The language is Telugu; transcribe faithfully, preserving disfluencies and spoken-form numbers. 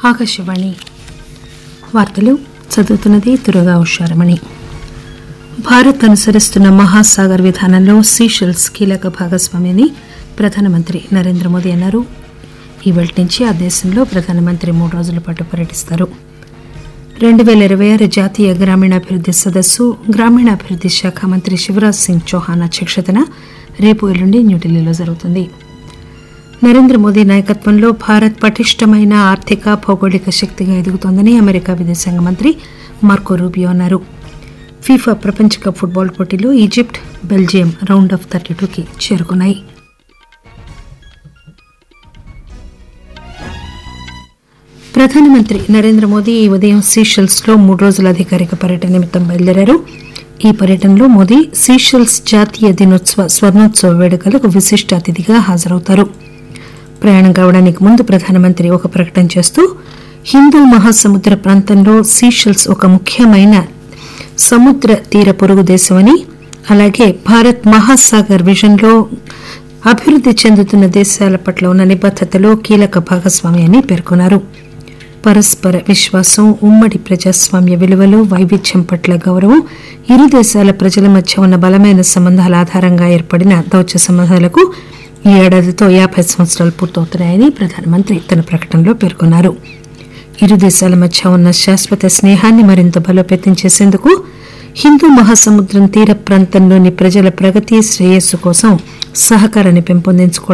ఆకాశవాణి వార్తలు చదువుతున్నది దుర్గా ఉషారమణి. భారత్ అనుసరిస్తున్న మహాసాగర్ విధానంలో సీషెల్స్ కీలక భాగస్వామి ప్రధానమంత్రి నరేంద్ర మోదీ అన్నారు. ఈ వేళ నుంచి ఆ దేశంలో ప్రధానమంత్రి మూడు రోజుల పాటు పర్యటిస్తారు. రెండు పేల ఇరవై ఆరు జాతీయ గ్రామీణాభివృద్ది సదస్సు గ్రామీణాభివృద్ది శాఖ మంత్రి శివరాజ్ సింగ్ చౌహాన్ అధ్యక్షతన రేపు ఎల్లుండి న్యూఢిల్లీలో జరుగుతుంది. నరేంద్ర మోదీ నాయకత్వంలో భారత్ పటిష్టమైన ఆర్థిక భౌగోళిక శక్తిగా ఎదుగుతోందని అమెరికా విదేశాంగ మంత్రి మార్కో రూబియో అన్నారు. ఫీఫా ప్రపంచ కప్ ఫుట్బాల్ పోటీలో Egypt Belgium round of thirty టూకి చేరుకున్నాయి. ప్రధానమంత్రి నరేంద్ర మోదీ ఈ ఉదయం సీషెల్స్ లో మూడు రోజుల అధికారిక పర్యటన నిమిత్తం బయలుదేరారు. ఈ పర్యటనలో మోదీ సీషెల్స్ జాతీయ దినోత్సవ స్వర్ణోత్సవ వేడుకలకు విశిష్ట అతిథిగా హాజరవుతారు. ప్రయాణం కావడానికి ముందు ప్రధానమంత్రి ఒక ప్రకటన చేస్తూ హిందూ మహాసముద్ర ప్రాంతంలో సీషెల్స్ ఒక ముఖ్యమైన సముద్ర తీర పొరుగు దేశమని, అలాగే భారత్ మహాసాగర్ విజన్లో అభివృద్ది చెందుతున్న దేశాల పట్ల ఉన్న నిబద్దతలో కీలక భాగస్వామి అని పేర్కొన్నారు. పరస్పర విశ్వాసం, ఉమ్మడి ప్రజాస్వామ్య విలువలు, వైవిధ్యం పట్ల గౌరవం, ఇరు దేశాల ప్రజల మధ్య ఉన్న బలమైన సంబంధాల ఆధారంగా ఏర్పడిన దౌత్య సంబంధాలకు ఈ ఏడాదితో యాభై సంవత్సరాలు పూర్తవుతున్నాయని ప్రధానమంత్రి తన ప్రకటనలో పేర్కొన్నారు. ఇరు దేశాల మధ్య ఉన్న శాశ్వత స్నేహాన్ని మరింత బలోపేతం చేసేందుకు హిందూ మహాసముద్రం తీర ప్రాంతంలోని ప్రజల ప్రగతి, శ్రేయస్సు కోసం సహకారాన్ని పెంపొందించుకోవడం